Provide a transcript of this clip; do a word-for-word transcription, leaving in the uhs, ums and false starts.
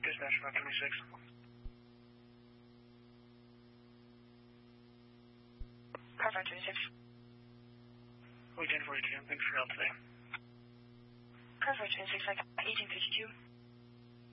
Dispatch five twenty-six. Car five twenty-six. Weekend forty-two. Thanks for your help today. Car five twenty-six, I got eighteen fifty-two.